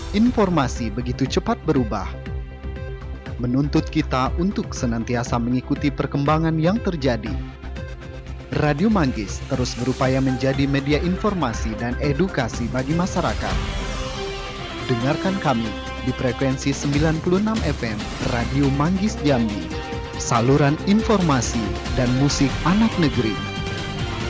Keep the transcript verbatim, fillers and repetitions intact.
Informasi begitu cepat berubah, menuntut kita untuk senantiasa mengikuti perkembangan yang terjadi. Radio Manggis terus berupaya menjadi media informasi dan edukasi bagi masyarakat. Dengarkan kami di frekuensi sembilan puluh enam F M Radio Manggis Jambi, saluran informasi dan musik anak negeri.